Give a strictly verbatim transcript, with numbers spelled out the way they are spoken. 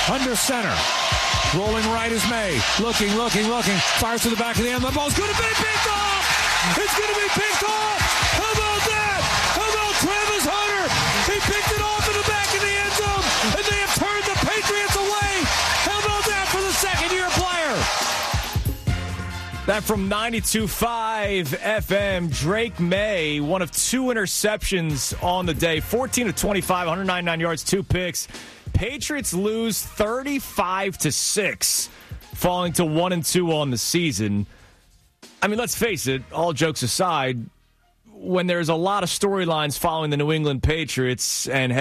under center. Rolling right is May. Looking, looking, looking. Fires to the back of the end. The ball's going to be picked off. It's going to be picked off. How about that? How about Travis Hunter? He picked it off in the back of the end zone, and they have turned the Patriots away. How about that for the second-year player? That from ninety-two point five F M, Drake May, one of two interceptions on the day, fourteen of twenty-five, one ninety-nine yards, two picks. Patriots lose thirty-five to six, falling to one and two on the season. I mean, let's face it, all jokes aside, when there's a lot of storylines following the New England Patriots and